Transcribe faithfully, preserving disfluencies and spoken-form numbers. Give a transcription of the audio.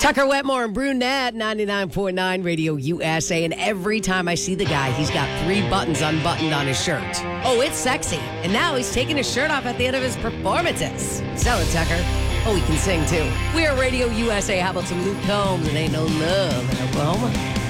Tucker Wetmore and Brunette, ninety-nine point nine Radio U S A. And every time I see the guy, he's got three buttons unbuttoned on his shirt. Oh, it's sexy. And now he's taking his shirt off at the end of his performances. Sell it, Tucker. Oh, he can sing, too. We are Radio U S A. How about some Luke Combs? And Ain't No Love in Oklahoma.